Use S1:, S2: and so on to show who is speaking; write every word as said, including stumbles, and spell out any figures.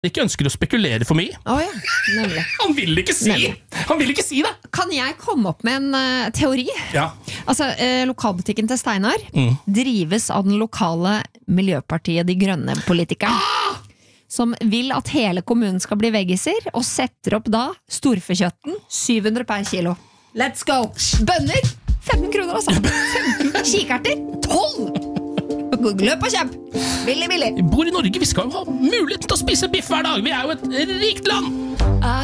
S1: ikke ønsker å spekulere for mye.
S2: Å ja, nemlig.
S1: Han vil ikke si
S2: Nemlig.
S1: Han vil ikke si det.
S2: Kan jeg komme opp med en uh, teori?
S1: Ja.
S2: Altså, uh, lokalbutikken til Steinar
S1: Mm.
S2: drives av den lokale Miljøpartiet De Grønne-politikeren.
S1: Ah!
S2: Som vil at hele kommunen skal bli veggiser, og setter opp da storfekjøtten syv hundre per kilo. Let's go! Bønner femten kroner altså. femten Kikerter tolv! Løp og kjøp! Billig, billig.
S1: Vi bor i Norge, vi skal jo ha muligheten til å spise biff hver dag. Vi er jo et rikt land.